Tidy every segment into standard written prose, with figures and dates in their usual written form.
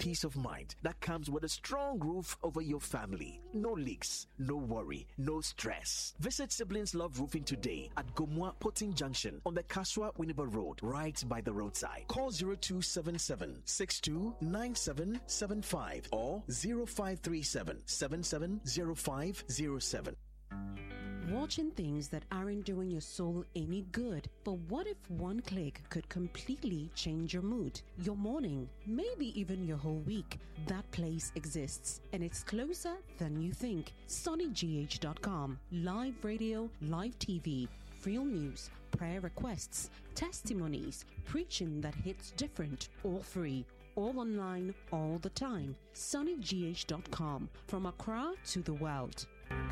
peace of mind that comes with a strong roof over your family. No leaks, no worry, no stress. Visit Siblings Love Roofing today at Gomwa Potting Junction on the Kaswa Winneba Road, right by the roadside. Call 0277 629775 or 0537 770507. Watching things that aren't doing your soul any good. But what if one click could completely change your mood, your morning, maybe even your whole week? That place exists, and it's closer than you think. SonnyGH.com. Live radio, live TV, real news, prayer requests, testimonies, preaching that hits different, all free. All online, all the time. SonnyGH.com. From Accra to the world.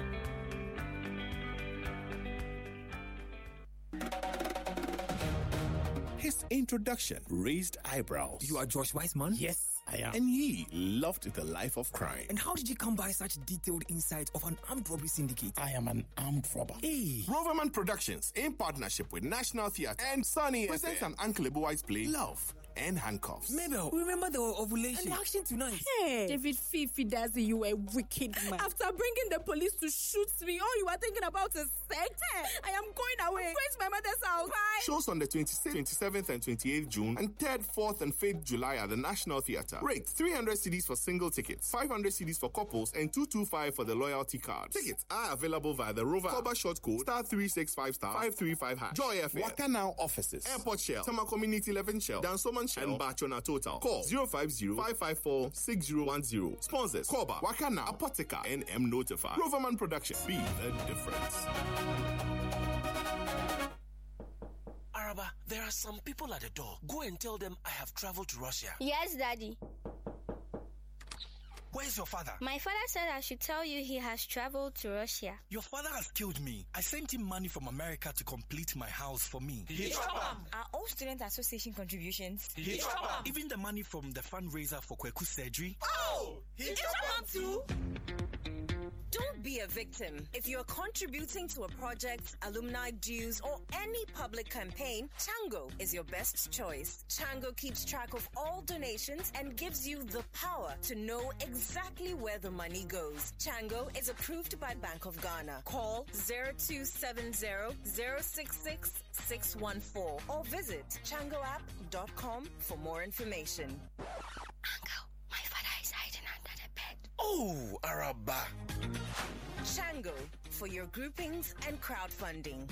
His introduction raised eyebrows. You are Josh Weissman? Yes, I am. And he loved the life of crime. And how did you come by such detailed insight of an armed robbery syndicate? I am an armed robber. Hey! Roverman Productions, in partnership with National Theatre and Sunny presents an Uncle White's play, Love and Handcuffs. Mabel, remember the ovulation and the action tonight. Hey, David Fifi does you a wicked man. After bringing the police to shoot me, all you are thinking about is sex. I am going away. I'm going to my mother's house. Bye. Shows on the 26th, 27th and 28th June and 3rd, 4th and 5th July at the National Theatre. Rate 300 CDs for single tickets, 500 CDs for couples and 225 for the loyalty card. Tickets are available via the Rover Cover short code *365 *535#. Joy FM. Waka Now offices. Airport Shell. Summer Community 11 Shell. Dansoman Shell. And Bachona Total. Call 050-554-6010. Sponsors Koba, Waka Now, Apotheca and M Notify. Roverman Production. Be the difference. Araba, there are some people at the door. Go and tell them I have traveled to Russia. Yes, Daddy. Where's your father? My father said I should tell you he has traveled to Russia. Your father has killed me. I sent him money from America to complete my house for me. Are all student association contributions? Even the money from the fundraiser for Kweku surgery. Oh! He too? Don't be a victim. If you're contributing to a project, alumni dues, or any public campaign, Chango is your best choice. Chango keeps track of all donations and gives you the power to know exactly where the money goes. Chango is approved by Bank of Ghana. Call 0270-066-614 or visit changoapp.com for more information. Uncle, my father is hiding under the bed. Oh, Araba. Chango, for your groupings and crowdfunding.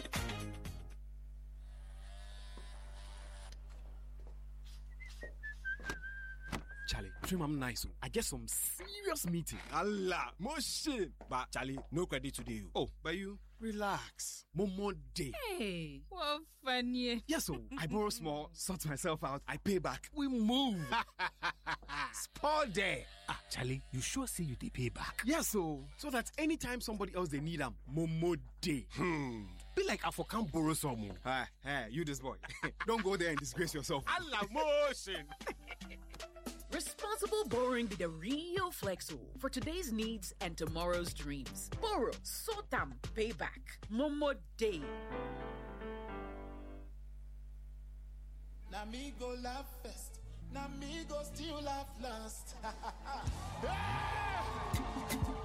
Charlie, dream I'm nice. I get some serious meeting. Allah, motion. But Charlie, no credit today. Oh, but you relax. Momo day. Hey, what funny. Yes, so I borrow small, sort myself out, I pay back. We move. Spall there. Ah, Charlie, you sure say you they pay back? Yes, so that anytime somebody else they need them, Momo day. Be like I for can't borrow some. Hey, you this boy. Don't go there and disgrace yourself. Allah, motion. Responsible borrowing be the real flexo for today's needs and tomorrow's dreams. Borrow, sort them, pay back. Momo Day. Now me go laugh first. Now me go still laugh last.